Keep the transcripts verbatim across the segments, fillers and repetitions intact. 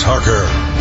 Tucker.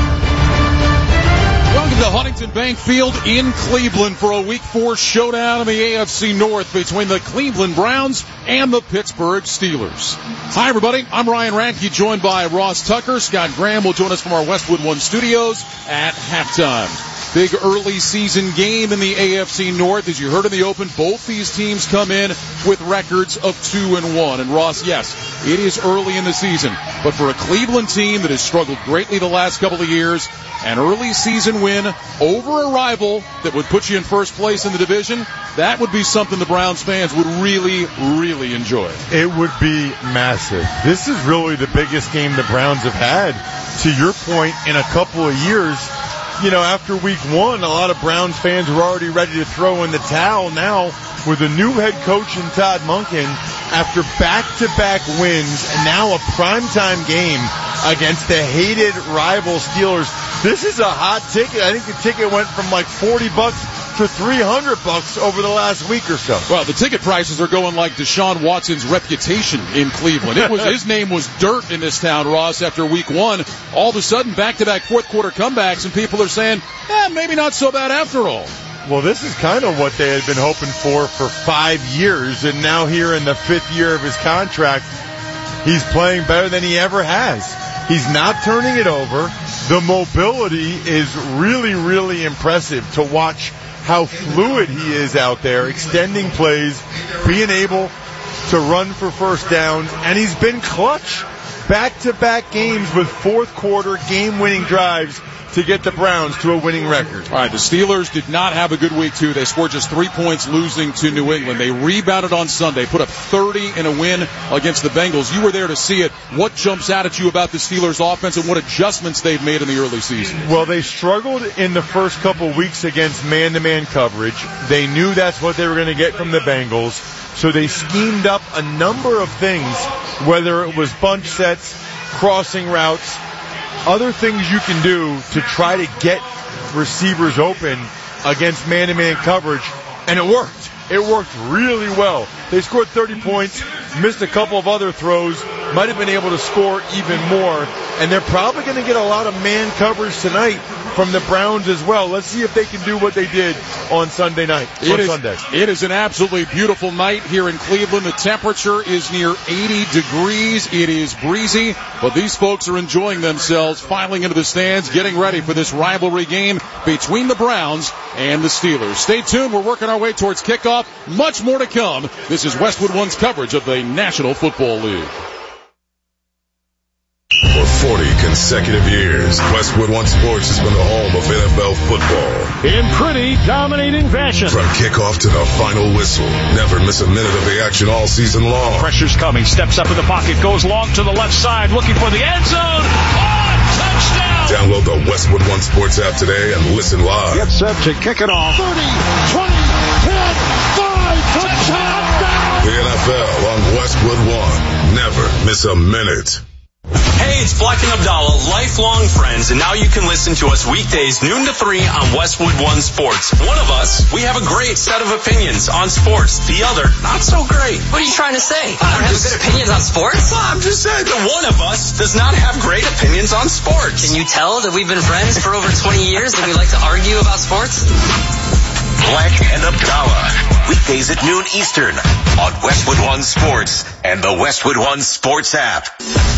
Welcome to Huntington Bank Field in Cleveland for a Week four showdown in the A F C North between the Cleveland Browns and the Pittsburgh Steelers. Hi, everybody. I'm Ryan Radke, joined by Ross Tucker. Scott Graham will join us from our Westwood One studios at halftime. Big early season game in the A F C North. As you heard in the open, both these teams come in with records of two and one. And Ross, yes, it is early in the season, but for a Cleveland team that has struggled greatly the last couple of years, an early season win over a rival that would put you in first place in the division, that would be something the Browns fans would really, really enjoy. It would be massive. This is really the biggest game the Browns have had, to your point, in a couple of years. You know, after week one, a lot of Browns fans were already ready to throw in the towel. Now, with a new head coach in Todd Monken, after back-to-back wins, and now a primetime game against the hated rival Steelers, this is a hot ticket. I think the ticket went from like forty bucks to three hundred bucks over the last week or so. Well, the ticket prices are going like Deshaun Watson's reputation in Cleveland. It was his name was dirt in this town, Ross, after week one. All of a sudden, back-to-back fourth-quarter comebacks, and people are saying, eh, maybe not so bad after all. Well, this is kind of what they had been hoping for for five years, and now here in the fifth year of his contract, he's playing better than he ever has. He's not turning it over. The mobility is really, really impressive to watch how fluid he is out there, extending plays, being able to run for first downs, and he's been clutch back-to-back games with fourth-quarter game-winning drives to get the Browns to a winning record. All right, the Steelers did not have a good week, too. They scored just three points losing to New England. They rebounded on Sunday, put up thirty in a win against the Bengals. You were there to see it. What jumps out at you about the Steelers' offense and what adjustments they've made in the early season? Well, they struggled in the first couple weeks against man-to-man coverage. They knew that's what they were going to get from the Bengals, so they schemed up a number of things, whether it was bunch sets, crossing routes, other things you can do to try to get receivers open against man-to-man coverage, and it worked. It worked really well. They scored thirty points, missed a couple of other throws, might have been able to score even more, and they're probably going to get a lot of man coverage tonight from the Browns as well. Let's see if they can do what they did on Sunday night. It on is, Sunday. It is an absolutely beautiful night here in Cleveland. The temperature is near eighty degrees. It is breezy, but these folks are enjoying themselves, filing into the stands, getting ready for this rivalry game between the Browns and the Steelers. Stay tuned. We're working our way towards kickoff. Much more to come. This is Westwood One's coverage of the National Football League. For forty consecutive years, Westwood One Sports has been the home of N F L football. In pretty dominating fashion. From kickoff to the final whistle, never miss a minute of the action all season long. Pressure's coming, steps up in the pocket, goes long to the left side, looking for the end zone. Oh, touchdown! Download the Westwood One Sports app today and listen live. Get set to kick it off. thirty, twenty, ten, five, touchdown! The N F L on Westwood One. Never miss a minute. Hey, it's Black and Abdallah, lifelong friends, and now you can listen to us weekdays noon to three on Westwood One Sports. One of us, we have a great set of opinions on sports. The other, not so great. What are you trying to say? I don't have good opinions on sports? Well, I'm just saying that one of us does not have great opinions on sports. Can you tell that we've been friends for over twenty years and we like to argue about sports? Black and Abdallah, weekdays at noon Eastern on Westwood One Sports and the Westwood One Sports app.